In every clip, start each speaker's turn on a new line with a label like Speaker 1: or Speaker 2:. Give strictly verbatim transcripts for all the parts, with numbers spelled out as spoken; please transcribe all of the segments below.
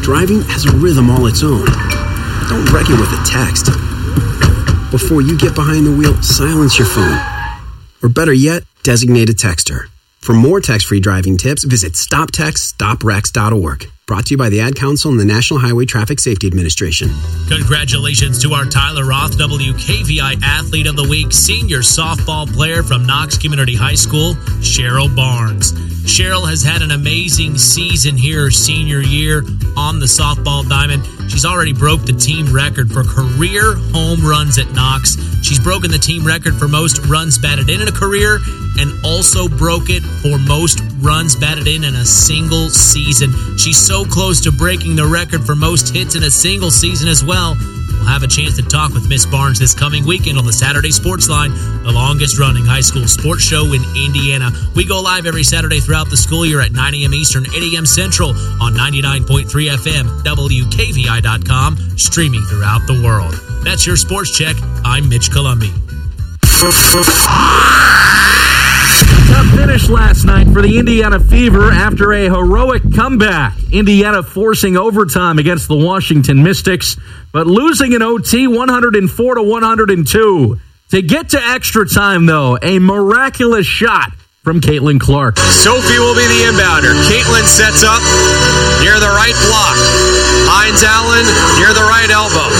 Speaker 1: Driving has a rhythm all its own. Don't wreck it with a text. Before you get behind the wheel, silence your phone. Or better yet, designate a texter. For more text-free driving tips, visit stop text stop wrecks dot org. Brought to you by the Ad Council and the National Highway Traffic Safety Administration.
Speaker 2: Congratulations to our Tyler Roth, W K V I Athlete of the Week, senior softball player from Knox Community High School, Cheryl Barnes. Cheryl has had an amazing season here her senior year on the softball diamond. She's already broke the team record for career home runs at Knox. She's broken the team record for most runs batted in in a career and also broke it for most runs batted in in a single season. She's so close to breaking the record for most hits in a single season as well. We'll have a chance to talk with Miss Barnes this coming weekend on the Saturday Sports Line, the longest-running high school sports show in Indiana. We go live every Saturday throughout the school year at nine a.m. Eastern, eight a.m. Central on ninety-nine point three F M, W K V I dot com, streaming throughout the world. That's your Sports Check. I'm Mitch Columbi.
Speaker 3: Tough finish last night for the Indiana Fever after a heroic comeback. Indiana forcing overtime against the Washington Mystics, but losing in O T one oh four to one oh two. To get to extra time, though, a miraculous shot from Caitlin Clark.
Speaker 4: Sophie will be the inbounder. Caitlin sets up near the right block. Hines Allen near the right elbow.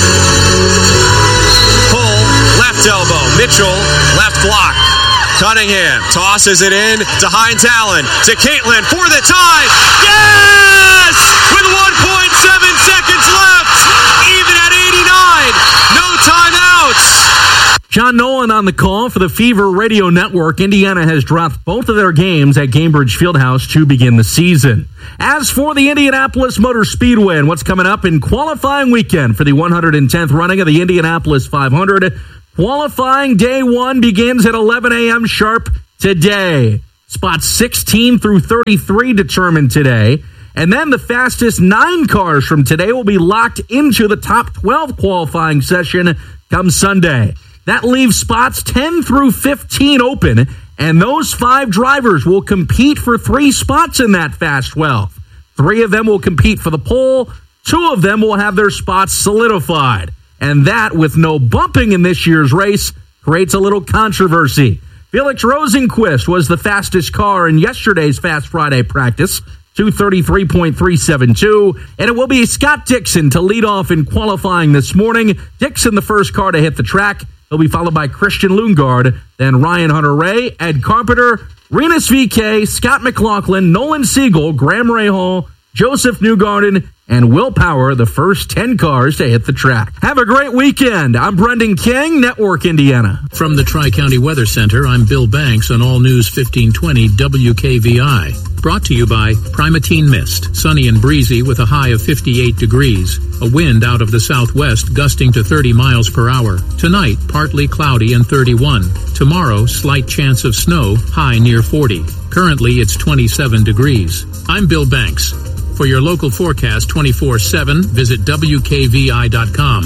Speaker 4: Pull, left elbow. Mitchell, left block. Cunningham tosses it in to Hines Allen, to Caitlin for the tie. Yes! With one point seven seconds left, even at eighty-nine. No timeouts.
Speaker 3: John Nolan on the call for the Fever Radio Network. Indiana has dropped both of their games at Gainbridge Fieldhouse to begin the season. As for the Indianapolis Motor Speedway and what's coming up in qualifying weekend for the one hundred tenth running of the Indianapolis five hundred, qualifying day one begins at eleven a.m. sharp today. Spots sixteen through thirty-three determined today. And then the fastest nine cars from today will be locked into the top twelve qualifying session come Sunday. That leaves spots ten through fifteen open, and those five drivers will compete for three spots in that Fast twelve. Three of them will compete for the pole. Two of them will have their spots solidified. And that, with no bumping in this year's race, creates a little controversy. Felix Rosenquist was the fastest car in yesterday's Fast Friday practice, two thirty-three point three seven two, and it will be Scott Dixon to lead off in qualifying this morning. Dixon, the first car to hit the track. He'll be followed by Christian Lundgaard, then Ryan Hunter-Ray, Ed Carpenter, Renus V K, Scott McLaughlin, Nolan Siegel, Graham Rahal, Joseph Newgarden, and Will Power, the first ten cars to hit the track. Have a great weekend. I'm Brendan King, Network Indiana.
Speaker 5: From the Tri-County Weather Center, I'm Bill Banks on All News fifteen twenty W K V I. Brought to you by Primatene Mist. Sunny and breezy with a high of fifty-eight degrees. A wind out of the southwest gusting to thirty miles per hour. Tonight, partly cloudy and thirty-one. Tomorrow, slight chance of snow, high near forty. Currently, it's twenty-seven degrees. I'm Bill Banks. For your local forecast twenty-four seven, visit W K V I dot com.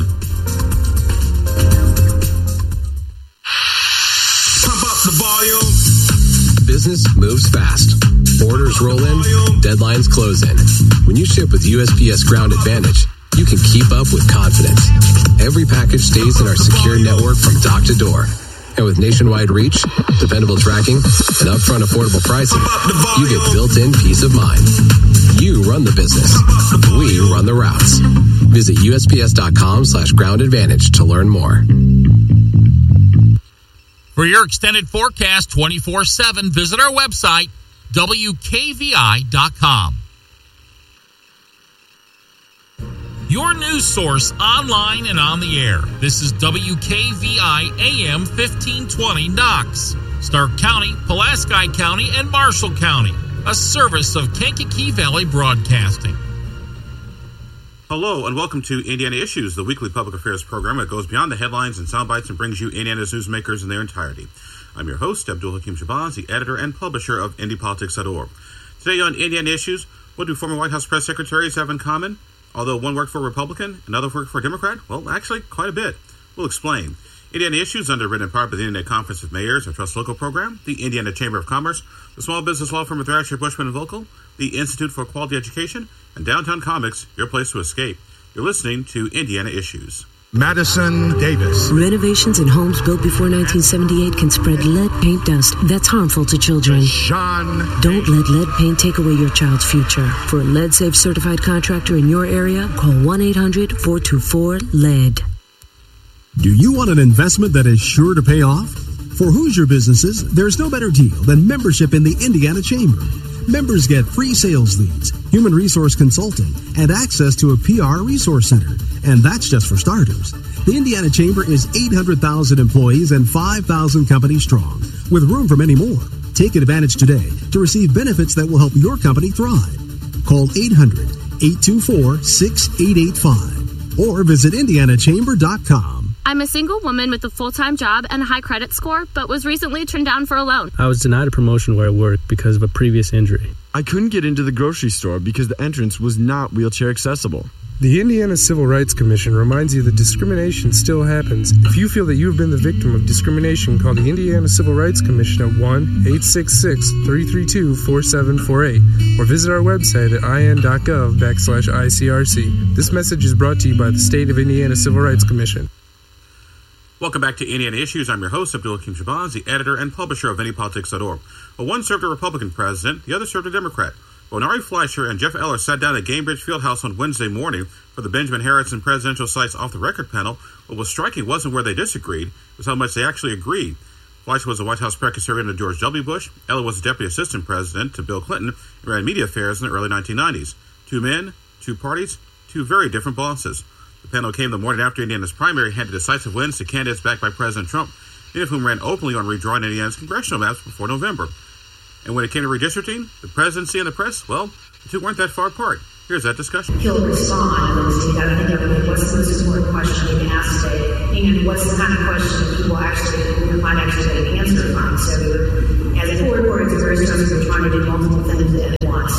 Speaker 6: Pump up the volume.
Speaker 7: Business moves fast. Orders roll in, deadlines close in. When you ship with U S P S Ground Advantage, you can keep up with confidence. Every package stays in our secure network from dock to door. And with nationwide reach, dependable tracking, and upfront affordable pricing, you get built-in peace of mind. You run the business. We run the routes. Visit U S P S dot com slash ground advantage to learn more.
Speaker 2: For your extended forecast twenty-four seven, visit our website, W K V I dot com. Your news source online and on the air. This is W K V I A M fifteen twenty Knox, Stark County, Pulaski County, and Marshall County. A service of Kankakee Valley Broadcasting.
Speaker 8: Hello and welcome to Indiana Issues, the weekly public affairs program that goes beyond the headlines and sound bites and brings you Indiana's newsmakers in their entirety. I'm your host, Abdul Hakim Shabazz, the editor and publisher of Indy Politics dot org. Today on Indiana Issues, what do former White House press secretaries have in common? Although one worked for a Republican, another worked for a Democrat? Well, actually, quite a bit. We'll explain. Indiana Issues, underwritten in part by the Indiana Conference of Mayors, a Trust Local program, the Indiana Chamber of Commerce, the small business law firm of Thrasher, Bushman and Volkel, the Institute for Quality Education, and Downtown Comics, your place to escape. You're listening to Indiana Issues.
Speaker 9: Madison Davis.
Speaker 10: Renovations in homes built before nineteen seventy-eight can spread lead paint dust that's harmful to children.
Speaker 9: Sean.
Speaker 10: Don't let lead paint take away your child's future. For a lead-safe certified contractor in your area, call one eight hundred four two four lead.
Speaker 11: Do you want an investment that is sure to pay off? For Hoosier businesses, there's no better deal than membership in the Indiana Chamber. Members get free sales leads, human resource consulting, and access to a P R resource center. And that's just for starters. The Indiana Chamber is eight hundred thousand employees and five thousand companies strong, with room for many more. Take advantage today to receive benefits that will help your company thrive. Call eight hundred, eight two four, six eight eight five or visit indiana chamber dot com.
Speaker 12: I'm a single woman with a full-time job and a high credit score, but was recently turned down for a loan.
Speaker 13: I was denied a promotion where I work because of a previous injury.
Speaker 14: I couldn't get into the grocery store because the entrance was not wheelchair accessible.
Speaker 15: The Indiana Civil Rights Commission reminds you that discrimination still happens. If you feel that you have been the victim of discrimination, call the Indiana Civil Rights Commission at one eight six six, three three two, four seven four eight or visit our website at in.gov backslash ICRC. This message is brought to you by the State of Indiana Civil Rights Commission.
Speaker 8: Welcome back to Indiana Issues. I'm your host, Abdul Hakim Shabazz, the editor and publisher of Indy Politics dot org. Well, one served a Republican president, the other served a Democrat. When Ari Fleischer and Jeff Eller sat down at Gainbridge Fieldhouse on Wednesday morning for the Benjamin Harrison Presidential Sites Off the Record panel, what was striking wasn't where they disagreed, it was how much they actually agreed. Fleischer was a White House press secretary under George W. Bush. Eller was a deputy assistant president to Bill Clinton and ran media affairs in the early nineteen nineties. Two men, two parties, two very different bosses. The panel came the morning after Indiana's primary handed decisive wins to candidates backed by President Trump, many of whom ran openly on redrawing Indiana's congressional maps before November. And when it came to redistricting, the presidency and the press, well, the two weren't that far apart. Here's that discussion.
Speaker 16: He'll respond, and so you got to think of it. What's the most important question you can ask today? And what's the kind of question that people actually you know, might actually get an answer from? So, as a full reporter, it's very stressful. We're trying to do multiple things at once.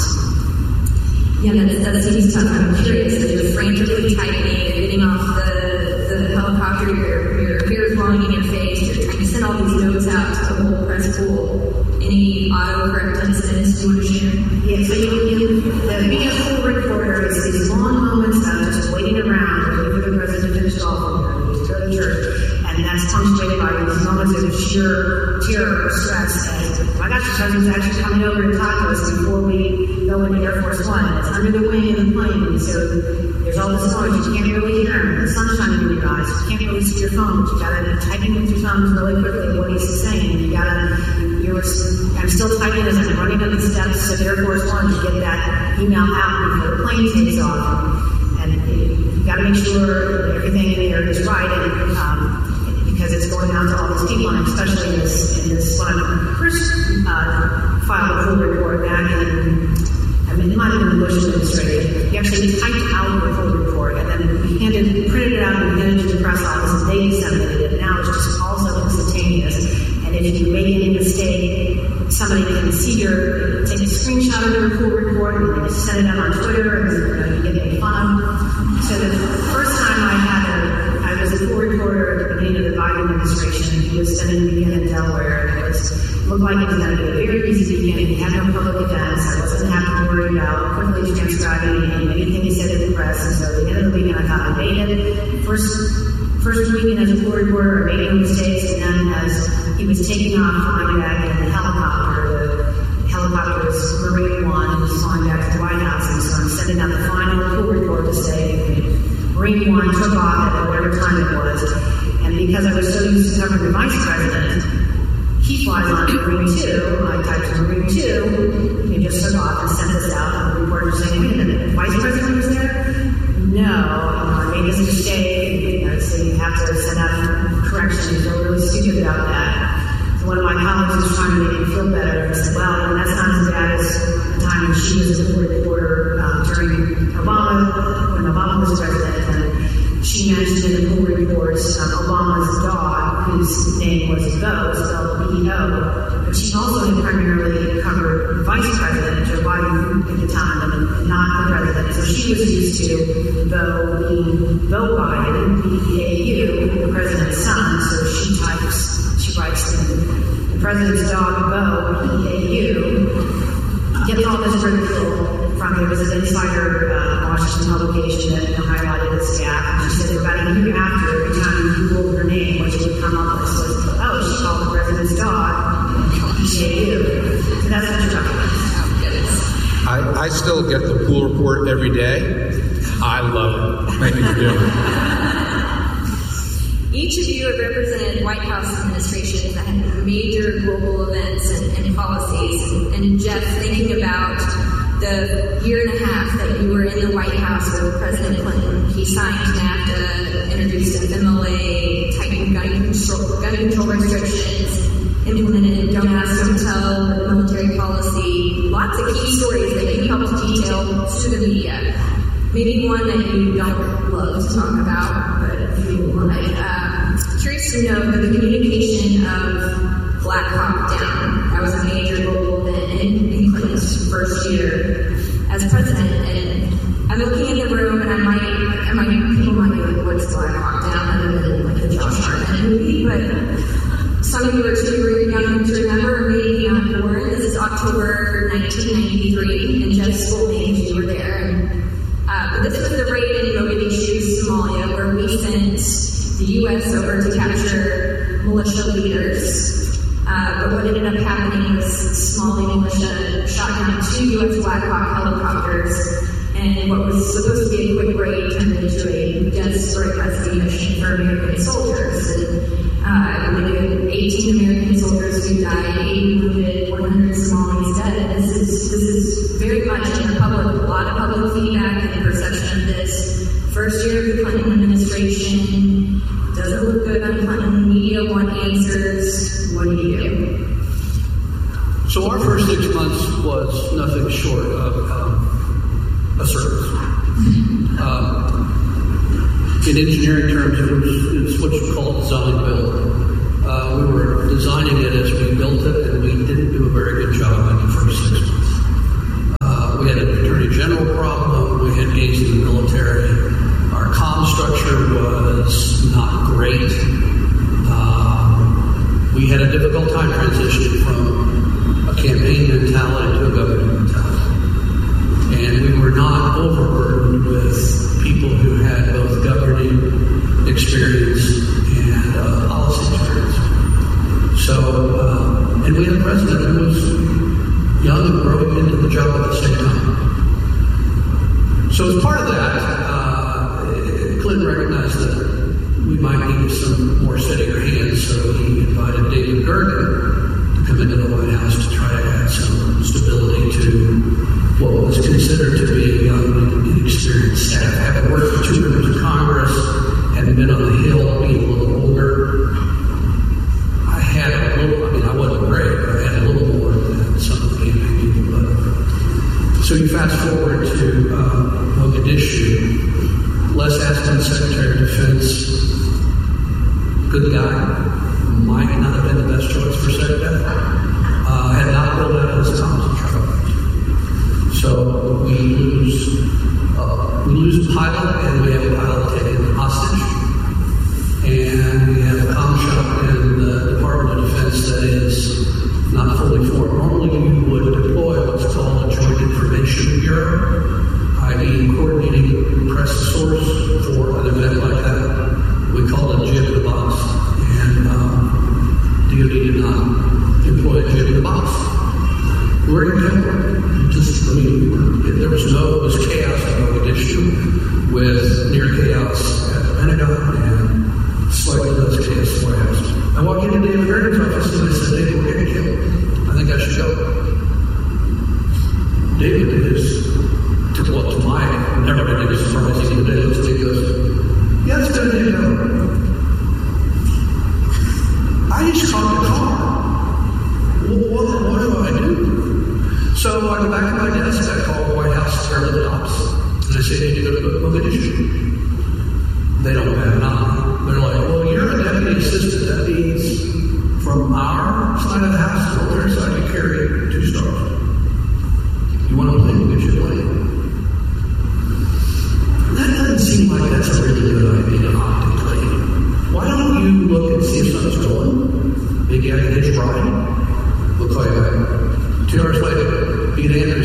Speaker 17: Yeah, that, that seems tough. I'm curious. If you're frantically typing, you're getting off the, the helicopter, your, your hair is blowing in your face, you're trying to send all these notes out to the whole press pool. Any autocorrect incidents you want to share?
Speaker 16: Yeah, so you, you, the being a full reporter is these long moments of just waiting around, waiting for the president to finish golfing, or to go to church, and that's punctuated by these moments of sheer terror or stress. And my gosh, the president's actually coming over to talk to us before we go into Air Force One. It's under the wing of the plane, and so there's all this noise. You can't really hear him. The sun's shining in your eyes. You can't really see your phone, but you gotta type in with your thumbs really quickly what he's saying. You gotta, you're, I'm still typing as I'm running up the steps of Air Force One to get that email out before the plane takes off. And you gotta make sure everything in there is right, and um, because it's going out to all these people, and especially in this, in this when I first uh, filed a full report back in, I mean, it might have been the Bush administration. You actually typed out the full report, and then we handed, printed it out and handed it to the press office, and they disseminated it. Now it's just also instantaneous. And if you make any mistake, somebody can see your, take a screenshot of your full report, and they just send it out on Twitter, and you get made fun of. So the first time I had a, I was a full reporter at the beginning of the Biden administration. He was sending me in Delaware, and it was, looked like it was going to be a very easy beginning. He had no public events. I wasn't having to worry about quickly transcribing anything he said in the press. And so at the end of the weekend, I thought I made it. First, first weekend as a full reporter, I made no mistakes, and then as he was taking off, flying back in the helicopter, the helicopter was Marine One, and was flying back to the White House, and so I'm sending out the final full report to say Marine One took off at whatever time it was, and because I was so used to covering the vice president, he flies on Marine Two. I typed Marine Two. He just took off and sent this out. And the reporter was saying, "Wait a minute, the vice president was there?" No, I made this mistake. You know, so you have to send out corrections. You're really stupid about that. So one of my colleagues was trying to make me feel better. I said, "Well, that's not as bad as the time when she was a full reporter um, during Obama, when Obama was president." And she mentioned in the full reports um, Obama's dog, whose name was Bo, spelled B O. But she also had primarily covered Vice President Joe Biden at the time, and not the president. So she was used to Bo being Bo Biden, B E A U, the president's son. So she types, she writes the, the president's dog, Bo, B E A U. gets all this ridicule from it was an insider uh, Washington publication that highlighted this gap. And she said about a year after, every time you Googled her name, what she would come up with was, oh, she called the president's dog P C A U. So that's what you're talking about.
Speaker 18: I, I still get the pool report every day. I love it. Thank you for doing it.
Speaker 17: Each of you have represented White House administrations that had major global events and, and policies. And, and Jeff, thinking about the year and a half that you were in the White House with President Clinton, he signed NAFTA, introduced an M L A, tightened gun control, gun control restrictions, implemented Don't Ask, Don't Tell, military policy, lots of key stories that you helped detail to the media. Maybe one that you don't love to talk about, but if you like. Uh, curious to know that the communication of Black Hawk Down, that was a major global event in, in Clinton's first year as president. And I'm looking in the room, and I might, I might people might be like, what's Black Hawk Down, other than like the Josh Hartnett movie, but some of you are too young to remember, or maybe not born. This is October nineteen ninety-three, and Jeff's full name, you were there. And, uh, but this was the raid in Mogadishu, Somalia, where we sent the U S over to capture militia leaders. Uh, but what ended up happening was Somali militia shot down two U S Black Hawk helicopters, and what was supposed to be a quick raid turned into a desperate rescue mission for American soldiers. And, uh, we had eighteen American soldiers who died, eighty wounded, one hundred Somalis dead. And this is this is very much in the public, a lot of public feedback and perception of this. First year of the Clinton administration, doesn't look good on Clinton. Media want answers. What do you do?
Speaker 19: So our first six months was nothing short of um, a service. Um, in engineering terms, it was, it was what you call design build. Uh, we were designing it as we built it, and we didn't do a very good job in the first six months. Uh, we had an attorney general problem. We had gains in the military. Our comm structure was not great. Uh, we had a difficult time transitioning from a campaign mentality to a government mentality. And we were not overburdened with people who had both governing experience and uh, policy experience. So, uh, and we had a president who was young and growing into the job at the same time. So as part of that, uh, Clinton recognized that we might need some more steadier hands, so he invited David Gergen to come into the White House to try to add some stability to what was considered to be a young and inexperienced staff. Having worked for two members of Congress, having been on the Hill, being a little older, I had a little, I mean, I wasn't great, but I had a little more than some of the campaign people. But so you fast forward to uh, Mogadishu. Les Aspin, Secretary of Defense, good guy, might not have been the best choice for Secretary. Uh, had not built out his comms truck. So we lose, uh, we lose a pilot, and we have a pilot taken hostage. And we have a comm shop in the Department of Defense that is not fully formed. Normally you would deploy what's called a Joint Information Bureau, that is coordinating press source for an event like that. We call it Jib the Box. And um, D O D did not employ Jib the Box. We're in Denver. Just, I mean, there was no, it was chaos in Mogadishu with near chaos at the Pentagon and slightly less chaos at the White House. I walked into David Gergen's office and I said, David, we're getting killed. I think I should go. David is, to, well, to my, never been a surprise, he looks at me and goes, yeah, it's good to go. I just caught the car. Well, what, what do I do? So I go back to my desk, I call the White House airlift ops, and I say, hey, you go to Mogadishu. They don't have nothing. They're like, well, you're a deputy assistant. That means from our side of the house to their side, you carry two stars. You want to play? We'll get you a plane. That doesn't seem like that's a really good idea optically. Why don't you look and see if something's going? Maybe I can hitch a ride. We'll call you back. Two hours later, Pete Andrews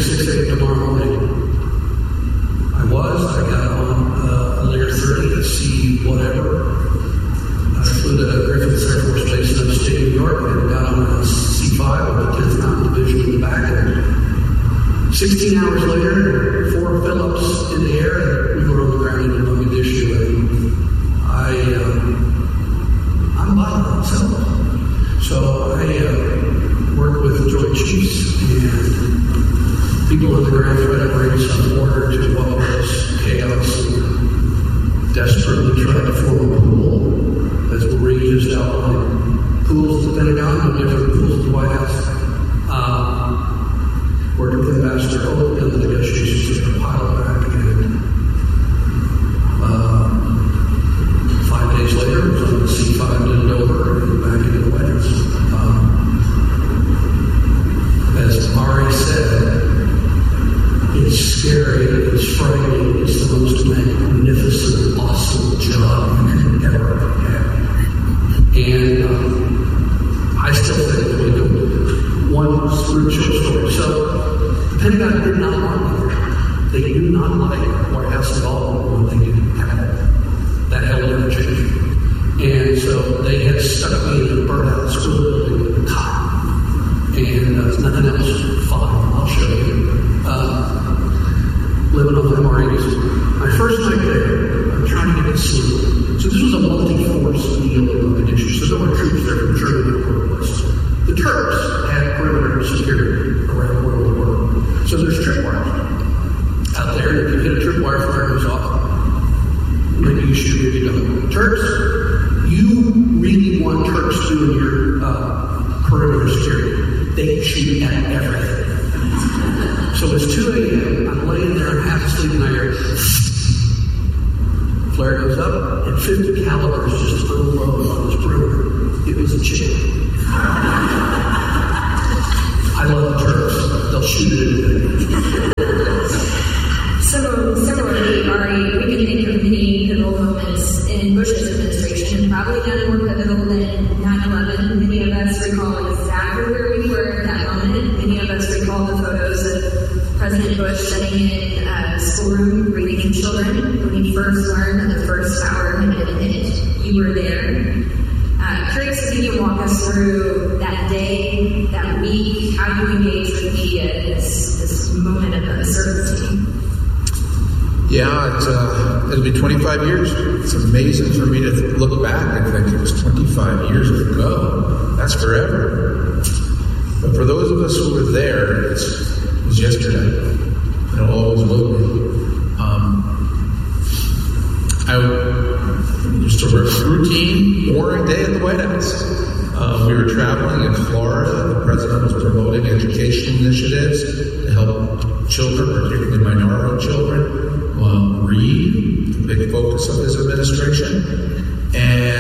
Speaker 19: sixteen hours later, four Phillips in the air, and we were on the ground in Mogadishu. And I, uh, I'm by myself. So I uh, worked with the Joint Chiefs and people on the ground trying to bring some order to what was chaos and desperately trying to form a pool as Marie just outlined. Pools at the Pentagon, no different pools at the White House. Um, worked with Ambassador Holt in the negotiations to compile back, and uh, five days later, it was on the C five to Dover and back into the White House. Um, as Ari said, it's scary, it's frightening, it's the most magnificent, awesome job you could ever have. And um, I still think we do one spiritual story. So the Pentagon did not like it. They did not like White House involvement when they didn't have that held interchange. And so they had stuck me in a burnt out school building with a cot. And uh, nothing else. Fine, I'll show you. Uh, living on M R Es. My first night there, I'm trying to get to sleep. So this was a multi-force deal in Mogadishu. So there were troops there from Germany and Portland. The Turks had perimeter security around where we were. So there's tripwires out there. If you hit a tripwire, fire goes off. Maybe you shoot, maybe you don't. Turks, you really want Turks doing your uh, perimeter security. They shoot at everything. So it's two a.m. I'm laying there, half asleep, and I hear flare goes up, and fifty calibers just unload on this perimeter. It was a chick. I love the Turks. They'll shoot it at
Speaker 17: So, similarly, Ari, we can think of many pivotal moments in Bush's administration, and probably none more pivotal than nine eleven. Many of us recall exactly where we were at that moment. Many of us recall the photos of President Bush sitting in a schoolroom reading to children when he first learned that the first tower had been hit. You were there. Uh, curious if you can walk us through that day, that week, how you engaged with media in this, this moment of uncertainty.
Speaker 18: Yeah, it, uh, it'll be twenty-five years. It's amazing for me to look back and think it was twenty-five years ago. That's forever. But for those of us who were there, it's, it was yesterday. And it always will be. Um, I just a routine, boring day at the White House. Uh, we were traveling in Florida. The president was promoting education initiatives to help children, particularly minority children, Um, read, the big focus of his administration.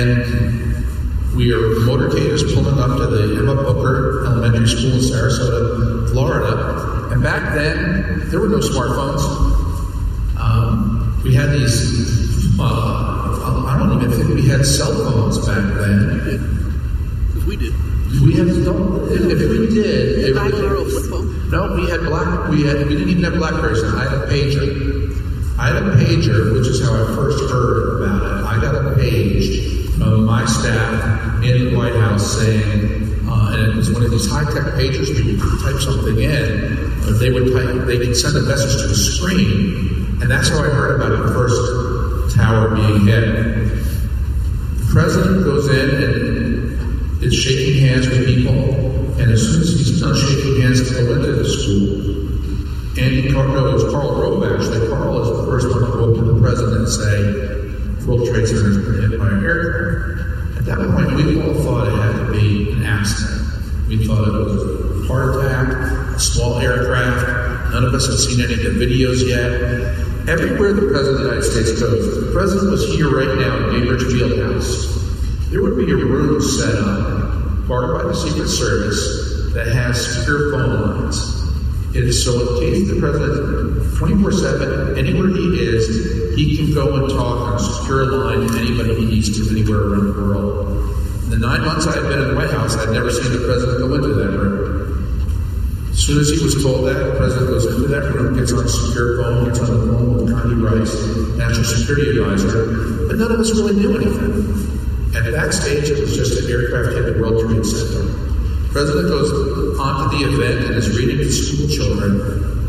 Speaker 18: And we are motorcaders pulling up to the Emma Booker Elementary School in Sarasota, Florida. And back then, there were no smartphones. Um, we had these, uh, I don't even think we had cell phones back then.
Speaker 19: We did.
Speaker 18: We had, no, if, if we did, it
Speaker 19: was, flip phone.
Speaker 18: No, we had black, we had, we didn't even have Blackberries. I had a pager. I had a pager, which is how I first heard about it. I got a page from my staff in the White House saying, uh, and it was one of these high-tech pagers where you could type something in, but they would type, they could send a message to a screen, and that's how I heard about the first tower being hit. The president goes in and is shaking hands with people, and as soon as he's done shaking hands to go into the school, Andy Carl, no, it was Karl Rove, actually. Karl is the first one to go up to the president and say, World Trade Center has been hit by an aircraft. At that point, we all thought it had to be an accident. We thought it was a heart attack, a small aircraft. None of us had seen any of the videos yet. Everywhere the president of the United States goes, if the president was here right now at Gainbridge Fieldhouse, there would be a room set up, guarded by the Secret Service, that has secure phone lines. It is so in case the president, twenty-four seven, anywhere he is, he can go and talk on a secure line to anybody he needs to anywhere around the world. In the nine months I had been in the White House, I'd never seen the president go into that room. As soon as he was told that, the president goes into that room, gets on a secure phone, gets on the phone with Connie Rice, National Security Advisor, but none of us really knew anything. At that stage, it was just an aircraft hit the World Trade Center. The president goes onto the event and is reading to school children.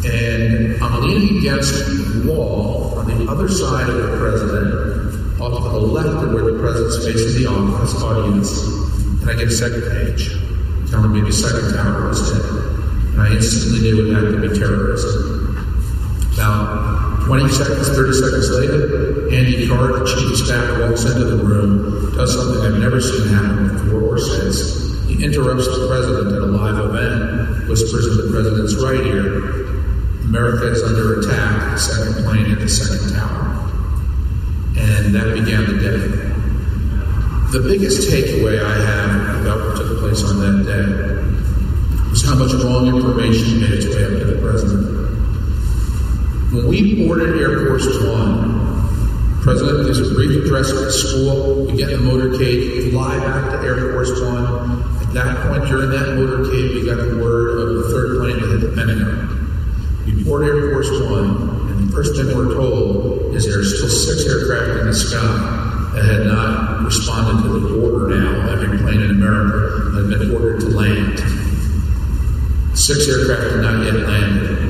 Speaker 18: And I'm leaning against the wall on the other side of the president, off to the left of where the president's facing the office audience, and I get a second page telling me the second tower was hit. And I instantly knew it had to be terrorism. About twenty seconds, thirty seconds later, Andy Card, the chief of staff, walks into the room, does something I've never seen happen before or since. He interrupts the president at a live event, whispers in the president's right ear, America is under attack, the second plane at the second tower. And that began the day. The biggest takeaway I have about what took place on that day was how much wrong information made its way up to the president. When we boarded Air Force One, the president gives a brief address at the school, we get in the motorcade, fly back to Air Force One. At that point, during that motorcade, we got the word of the third plane that hit the Pentagon. We board Air Force One, and the first thing we're told is there are still six aircraft in the sky that had not responded to the order now. Every plane in America had been ordered to land. Six aircraft had not yet landed.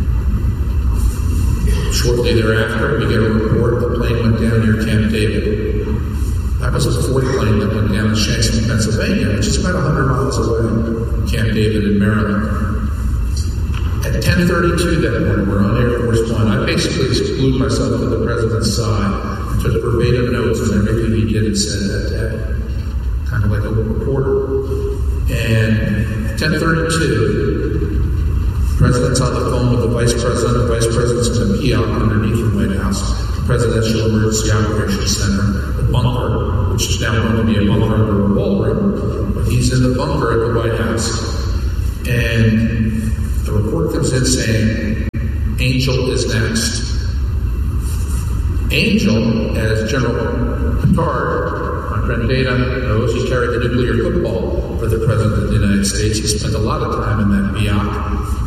Speaker 18: Shortly thereafter, we get a report the plane went down near Camp David. That was a fourth plane that went down in Shanksville, Pennsylvania, which is about one hundred miles away from Camp David in Maryland. At ten thirty-two that morning, we're on Air Force One. I basically glued myself to the president's side and took verbatim notes on everything he did and said that day, kind of like a reporter. And at ten thirty-two, the president's on the phone with the vice president. The vice president's in the P O C underneath the White House, the Presidential Emergency Operations Center, the bunker, which is now going to be a bunker under a ballroom. But he's in the bunker at the White House. And the report comes in saying, Angel is next. Angel, as General Petard, my friend Dana knows, he carried the nuclear football for the President of the United States. He spent a lot of time in that B O C.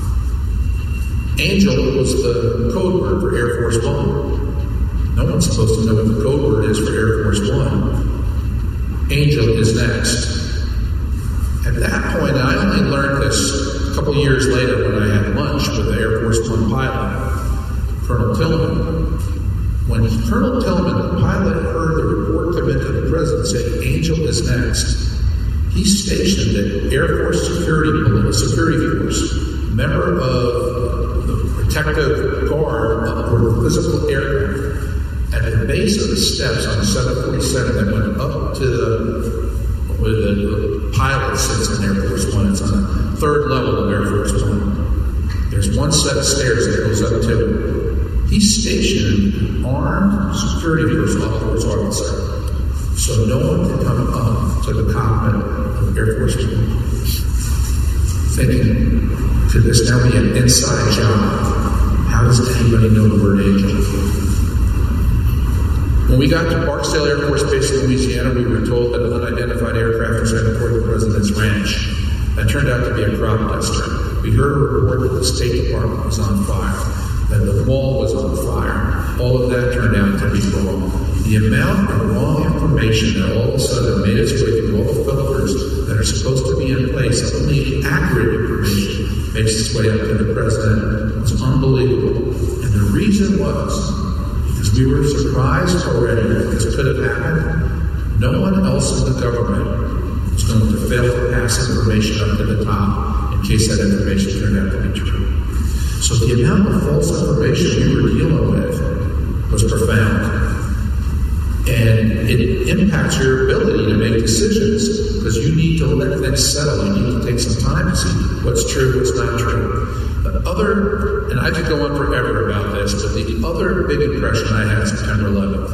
Speaker 18: Angel was the code word for Air Force One. No one's supposed to know what the code word is for Air Force One. Angel is next. At that point, I only learned this a couple years later when I had lunch with the Air Force One pilot, Colonel Tillman. When Colonel Tillman, the pilot, heard the report come into the president saying Angel is next, he stationed an Air Force security security force, member of the protective guard for the physical aircraft, at the base of the steps on the seven forty-seven that went up to the where the, the pilot sits in Air Force One. It's on the third level of Air Force One. There's one set of stairs that goes up to it. He stationed an armed security force officer so no one can come up to the cockpit of Air Force One. Thinking, could this now be an inside job? How does anybody know the word Angel? When we got to Barksdale Air Force Base in Louisiana, we were told that an unidentified aircraft was headed toward the president's ranch. That turned out to be a crop duster. We heard a report that the State Department was on fire, that the mall was on fire. All of that turned out to be wrong. The amount of wrong information that all of a sudden made its way through all the filters that are supposed to be in place, only accurate information makes its way up to the president, was unbelievable. And the reason was, because we were surprised already that this could have happened, no one else in the government was going to fail to pass information up to the top in case that information turned out to be true. So the amount of false information we were dealing with was profound. And it impacts your ability to make decisions because you need to let things settle. You need to take some time to see what's true, what's not true. The other, and I could go on forever about this, but the other big impression I had September eleventh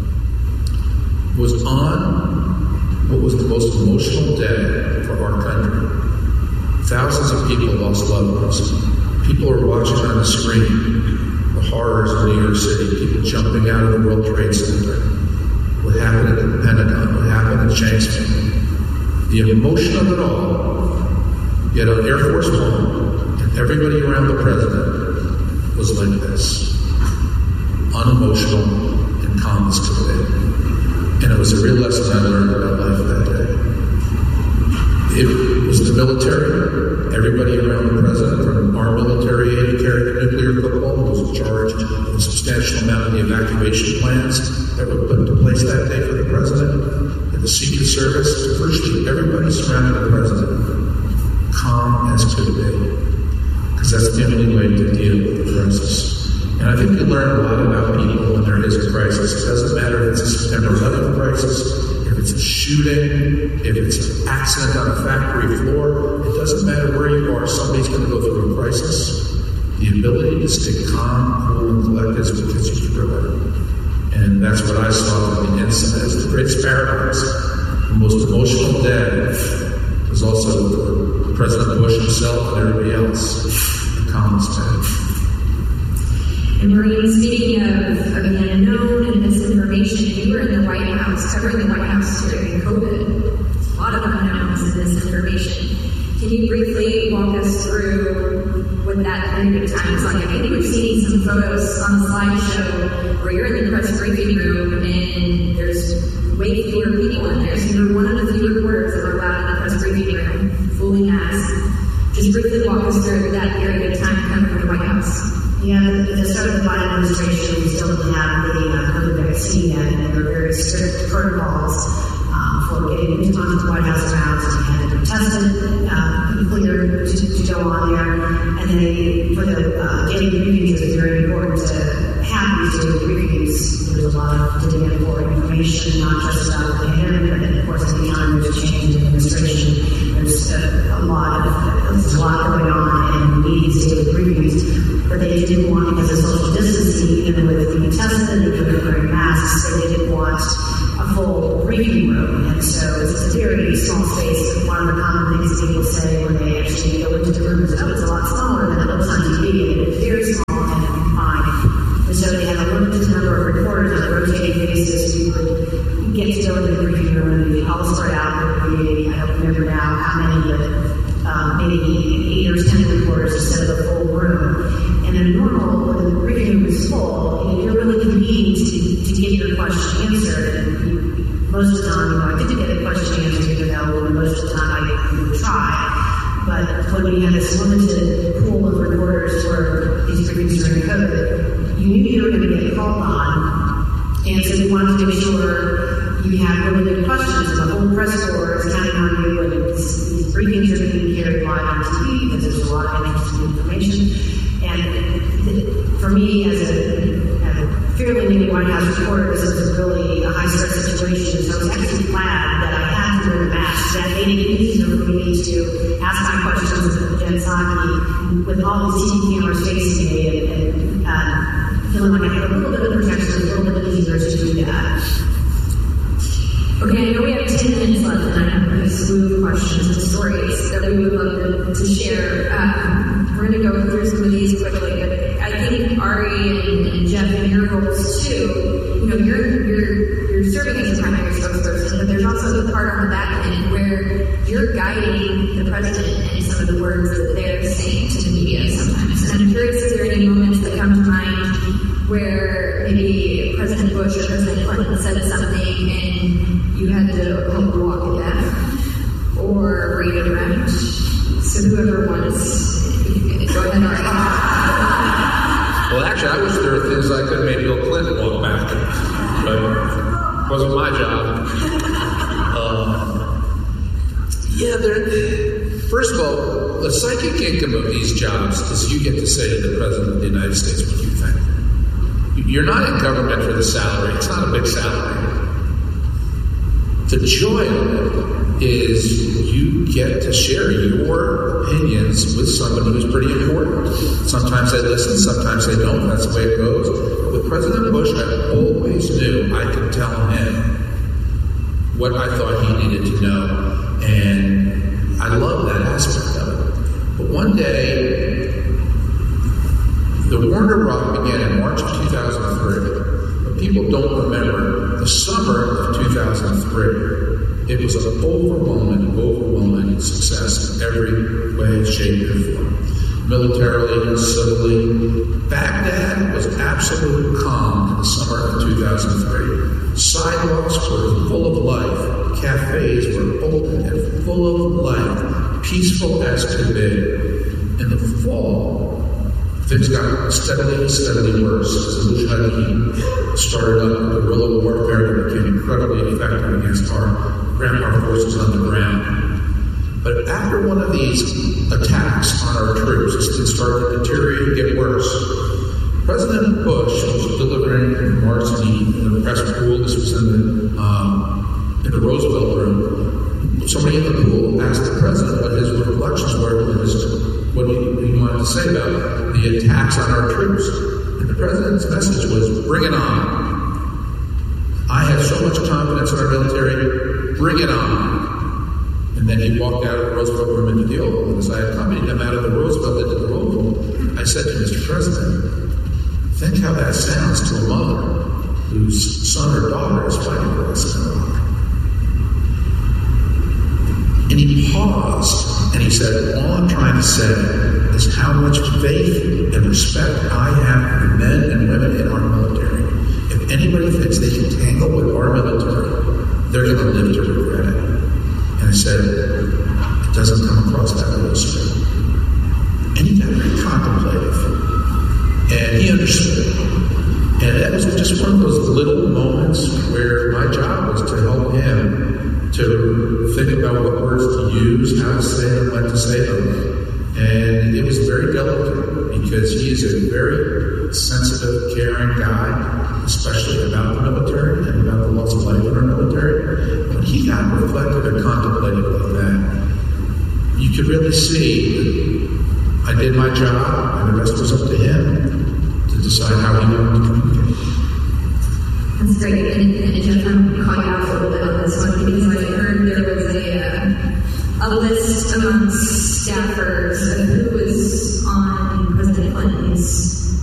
Speaker 18: was on what was the most emotional day for our country. Thousands of people lost loved ones. People are watching on the screen the horrors of New York City, people jumping out of the World Trade Center, what happened at the Pentagon, what happened at Shanksville. The emotion of it all, yet on Air Force One, and everybody around the president was like this, unemotional and calm as could be. And it was a real lesson I learned about life that day. It was the military, everybody around the president, from our military aide who carried the Peter Football, who was in charge of a substantial amount of the evacuation plans that were put into place that day for the president, and the Secret Service, virtually everybody surrounded the president, calm as could be, because that's the only way to deal with the crisis. And I think you learn a lot about people when there is a crisis. It doesn't matter if it's a September eleventh crisis, if it's a shooting, if it's an accident on a factory floor. It doesn't matter where you are. Somebody's going to go through a crisis. The ability to stay calm, cool, and collected is what gets you through it. And that's what I saw from the incident as the greatest paradox. The most emotional day was also for President Bush himself and everybody else. The calmest day.
Speaker 17: And Maureen, speaking of, of the unknown and misinformation, you were in the White House, covering the White House during COVID. A lot of unknowns and misinformation. Can you briefly walk us through what that period of time was like? I think we've seen some photos on the slideshow where you're in the press briefing room and there's way fewer people in there. So you're one of the few reporters that are allowed in the press briefing room, fully masked. Just briefly walk us through that period of time covering the White House.
Speaker 16: Yeah, at the start of the Biden administration, we still didn't have the uh, COVID vaccine yet, and there were very strict protocols um, for getting into onto the White House grounds. You had to be tested, uh, clear to, to go on there, and then for the uh, daily briefings, it was very important to have these daily briefings. There was a lot of demand for information, not just about the pandemic, but of course, at the time there's a change in administration. There's a, a lot of there's a lot going on, and we need these daily briefings. But they didn't want, because of social distancing, even with being tested, even with wearing masks, so they didn't want a full briefing room. And so it's a very small space. One of the common things people say when they actually go into the room is, oh, it's a lot smaller than it looks on T V, and it's very small and confined. And so they had a limited number of reporters on a rotating basis who would get to go into the briefing room, and we'd all spread out. There would be, I don't remember now how many, but um, maybe eight or ten reporters instead of the full room. And in normal, when the briefing room is full, you know, you're really convened to, to get your question answered. And you, most of the time, you know, I did get a question answered, even though most of the time I would try. But when we had this limited pool of reporters for these briefings during COVID, you knew you were going to get called on. And so you wanted to make sure you had really good questions. And the whole press corps is counting on you. And these, these briefings are being carried live on T V because there's a lot of interesting information. And for me, as a, as a fairly new White House reporter, this was really a high-stress situation. So I was actually glad that I had to wear the mask. That made it easier for me to ask my questions of Jen Psaki with all these T V cameras facing me and, and uh, feeling like I had a little bit of protection, a little bit easier to do that.
Speaker 17: Okay, I know we have ten minutes left, and I have a slew of questions and stories that we would love to, to share. Um, we're going to go through some of these quickly, but I think Ari and, and Jeff, in your roles too, you know, you're you're you're serving as a primary spokesperson, but there's also the part on the back end where you're guiding the president and some of the words that they're saying to the media sometimes. And I'm curious, is there any moments that come to mind where maybe President Bush or President Clinton said something and you had to help walk it back or read it around? So whoever wants, go ahead and
Speaker 18: Well, actually, I wish there were things I could have made Bill Clinton walk back, but it wasn't my job. Uh, yeah, there. First of all, the psychic income of these jobs is you get to say to the President of the United States what you think. You're not in government for the salary. It's not a big salary. The joy of it is you get to share your opinions with somebody who's pretty important. Sometimes they listen, sometimes they don't. That's the way it goes. But with President Bush, I always knew I could tell him what I thought he needed to know. And I love that aspect of it. But one day, the Warner Rock began in March of two thousand three. But people don't remember the summer of two thousand three. It was an overwhelming, overwhelming success in every way, shape, and form. Militarily, civilly. Baghdad was absolutely calm in the summer of two thousand three. Sidewalks were full of life. Cafes were open and full of life. Peaceful as could be. In the fall, things got steadily, steadily worse as the Mujahideen started up guerrilla warfare that became incredibly effective against our ground our forces on the ground. But after one of these attacks on our troops, it started to deteriorate and get worse. President Bush was delivering remarks in the press pool. This was in the um, in the Roosevelt room. Somebody in the pool asked the president what his reflections were, what, his, what he, he wanted to say about the attacks on our troops. And the president's message was, "Bring it on. I have so much confidence in our military. Bring it on." And then he walked out of the Roosevelt room into the Oval. And as I accompanied him out of the Roosevelt into the Oval, I said to Mister President, think how that sounds to a mother whose son or daughter is fighting for us in Iraq. And he paused and he said, all I'm trying to say is how much faith and respect I have for the men and women in our military. If anybody thinks they can tangle with our military, they're going to live to regret it. And I said, it doesn't come across that way, sir. And he got very contemplative. And he understood. And that was just one of those little moments where my job was to help him to think about what words to use, how to say them, when to say them. And it was very delicate because he is a very sensitive, caring guy, especially about the military and about the loss of life in our military. When he got reflective and contemplative like that, you could really see that I did my job and the rest was up to him to decide how he wanted to communicate.
Speaker 17: That's great. And, and Jeff, I'm going to call you out a little bit on this one because I heard there was a, uh, a list amongst staffers of who was on President Clinton's